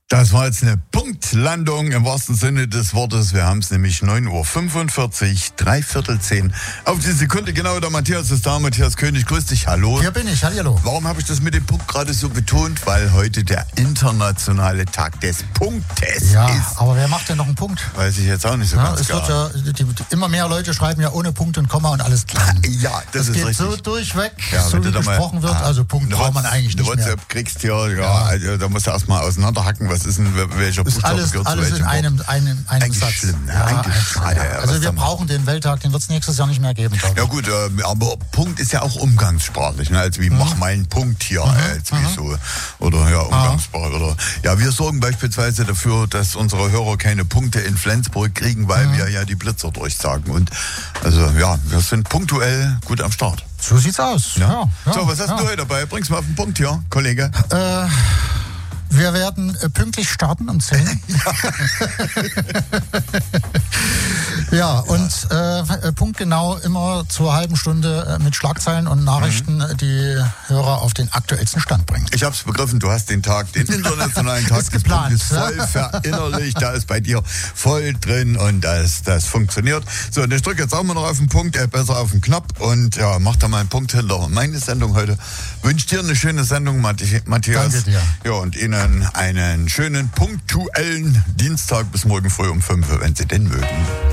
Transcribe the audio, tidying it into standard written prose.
Das war jetzt eine Punktlandung im wahrsten Sinne des Wortes. Wir haben es nämlich 9:45 Uhr, 9:45 auf die Sekunde. Genau, der Matthias ist da. Matthias König, grüß dich, hallo. Hier bin ich, hallo. Warum habe ich das mit dem Punkt gerade so betont? Weil heute der internationale Tag des Punktes ist. Aber wer macht denn noch einen Punkt? Weiß ich jetzt auch nicht so ganz es klar. wird ja, immer mehr Leute schreiben ja ohne Punkt und Komma und alles klar. Ja, das ist geht richtig. so durchweg, Ja, so wie gesprochen wird. Also Punkt braucht man eigentlich nicht WhatsApp mehr. kriegst hier, also, da musst du erstmal auseinanderhacken, was ist denn, welcher Ist Buchstabe alles gehört zu in welchem Wort. einem Eigentlich Satz. schlimm, ne? Eigentlich schade. Also wir brauchen den Welttag, den wird es nächstes Jahr nicht mehr geben, glaube ich. Ja gut, aber Punkt ist ja auch umgangssprachlich, ne? Also wie mach mal einen Punkt hier, als wie so, oder ja, Umgangssprache, oder ja, wir sorgen beispielsweise dafür, dass unsere Hörer keine Punkte in Flensburg kriegen, weil wir ja die Blitzer durchsagen und also ja, wir sind punktuell gut am Start. So sieht's aus. Ja. So, was hast du heute dabei? Bring's mal auf den Punkt hier, Kollege. Wir werden pünktlich starten um 10. Und punktgenau immer zur halben Stunde mit Schlagzeilen und Nachrichten die Hörer auf den aktuellsten Stand bringen. Ich hab's begriffen, du hast den internationalen Tag ist geplant, des Punktes voll verinnerlicht, da ist bei dir voll drin und das funktioniert. So, und ich drücke jetzt auch mal noch auf den Punkt, besser auf den Knopf und ja, mach da mal einen Punkt hinter meine Sendung heute. Wünsch dir eine schöne Sendung, Matthias. Danke dir. Ja, und Ihnen einen schönen, punktuellen Dienstag bis morgen früh um 5, wenn Sie denn mögen.